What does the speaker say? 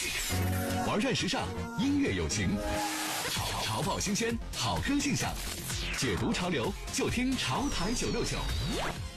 玩转时尚，音乐有情，潮爆新鲜，好歌尽享，解读潮流就听潮台969。